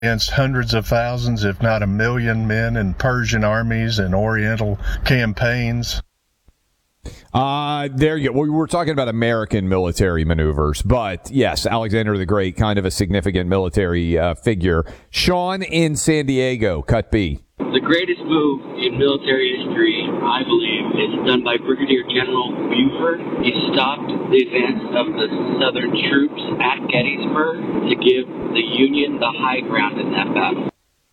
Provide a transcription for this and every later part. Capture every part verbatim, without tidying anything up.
against hundreds of thousands, if not a million men in Persian armies and Oriental campaigns. Uh, there you go. We were talking about American military maneuvers, but yes, Alexander the Great, kind of a significant military uh, figure. Sean in San Diego, cut B. The greatest move in military history, I believe, is done by Brigadier General Buford. He stopped the advance of the Southern troops at Gettysburg to give the Union the high ground in that battle.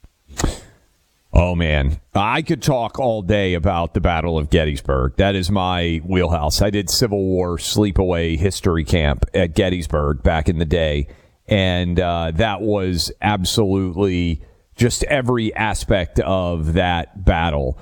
Oh, man. I could talk all day about the Battle of Gettysburg. That is my wheelhouse. I did Civil War sleepaway history camp at Gettysburg back in the day, and uh, that was absolutely just every aspect of that battle.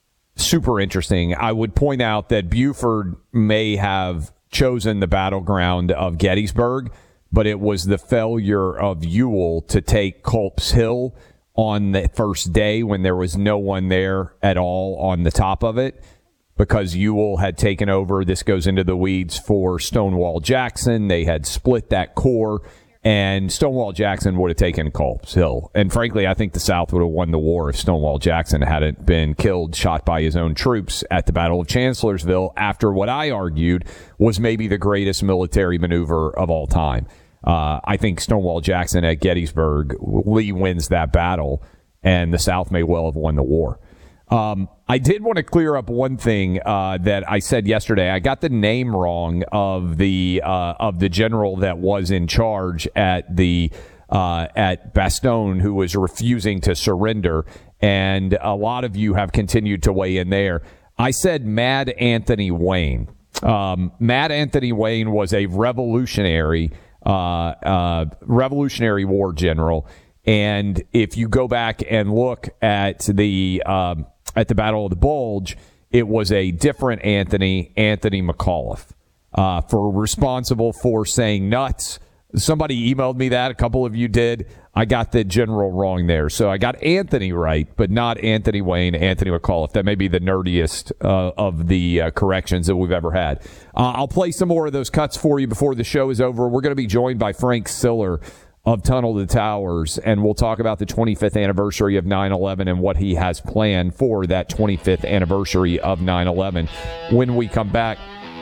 Super interesting. I would point out that Buford may have chosen the battleground of Gettysburg, but it was the failure of Ewell to take Culp's Hill on the first day when there was no one there at all on the top of it, because Ewell had taken over. This goes into the weeds for Stonewall Jackson. They had split that corps, and Stonewall Jackson would have taken Culp's Hill. And frankly, I think the South would have won the war if Stonewall Jackson hadn't been killed, shot by his own troops at the Battle of Chancellorsville after what I argued was maybe the greatest military maneuver of all time. Uh, I think Stonewall Jackson at Gettysburg, Lee wins that battle, and the South may well have won the war. Um, I did want to clear up one thing uh, that I said yesterday. I got the name wrong of the uh, of the general that was in charge at the uh, at Bastogne, who was refusing to surrender, and a lot of you have continued to weigh in there. I said Mad Anthony Wayne. Um, Mad Anthony Wayne was a revolutionary. Uh, uh, Revolutionary War general, and if you go back and look at the um, at the Battle of the Bulge, it was a different Anthony, Anthony McAuliffe, uh, for responsible for saying nuts. Somebody emailed me that. A couple of you did. I got the general wrong there. So I got Anthony right, but not Anthony Wayne, Anthony McAuliffe. That may be the nerdiest uh, of the uh, corrections that we've ever had. Uh, I'll play some more of those cuts for you before the show is over. We're going to be joined by Frank Siller of Tunnel to Towers, and we'll talk about the twenty-fifth anniversary of nine eleven and what he has planned for that twenty-fifth anniversary of nine eleven when we come back.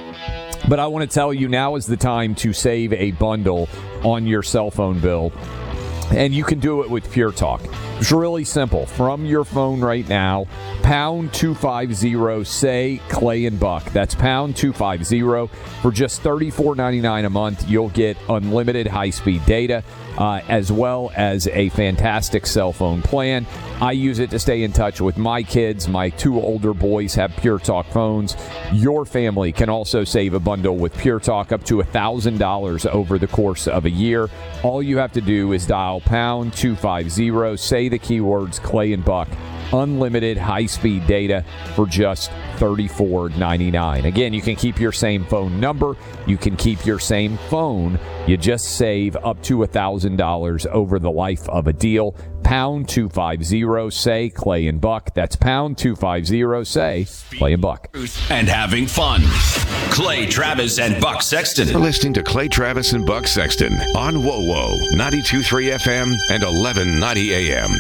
But I want to tell you, now is the time to save a bundle on your cell phone bill. And you can do it with Pure Talk. It's really simple. From your phone right now, pound two fifty, say Clay and Buck. That's pound two fifty. For just thirty-four ninety-nine a month, you'll get unlimited high-speed data, uh, as well as a fantastic cell phone plan. I use it to stay in touch with my kids. My two older boys have Pure Talk phones. Your family can also save a bundle with Pure Talk up to one thousand dollars over the course of a year. All you have to do is dial pound two fifty, say the keywords Clay and Buck, unlimited high-speed data for just thirty-four ninety-nine. Again, you can keep your same phone number. You can keep your same phone. You just save up to one thousand dollars over the life of a deal. Pound two fifty, say Clay and Buck. That's pound two fifty, say Clay and Buck. And having fun. Clay Travis and Buck Sexton. You're listening to Clay Travis and Buck Sexton on W O W O ninety-two point three F M and eleven ninety A M.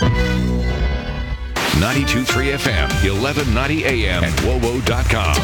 ninety-two point three F M, eleven ninety A M, and W O W O dot com.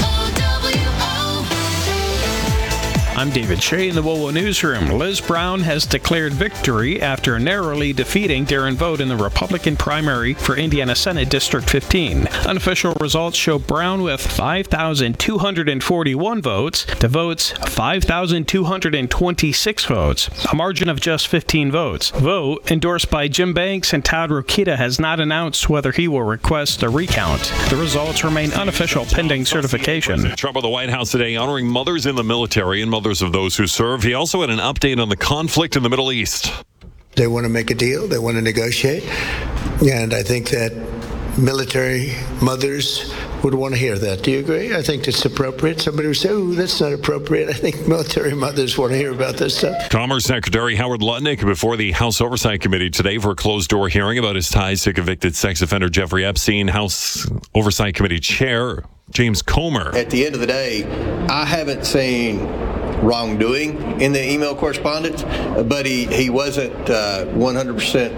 I'm David Shea in the W O W O Newsroom. Liz Brown has declared victory after narrowly defeating Darren Vogt in the Republican primary for Indiana Senate District fifteen. Unofficial results show Brown with five thousand two hundred forty-one votes to Vogt's five thousand two hundred twenty-six votes, a margin of just fifteen votes. Vogt, endorsed by Jim Banks and Todd Rokita, has not announced whether he will request a recount. The results remain unofficial pending certification. President Trump at the White House today honoring mothers in the military and mothers of those who served. He also had an update on the conflict in the Middle East. They want to make a deal. They want to negotiate. And I think that military mothers would want to hear that. Do you agree? I think it's appropriate. Somebody would say, oh, that's not appropriate. I think military mothers want to hear about this stuff. Commerce Secretary Howard Lutnick before the House Oversight Committee today for a closed-door hearing about his ties to convicted sex offender Jeffrey Epstein. House Oversight Committee Chair James Comer. At the end of the day, I haven't seen wrongdoing in the email correspondence, but he, he wasn't uh, one hundred percent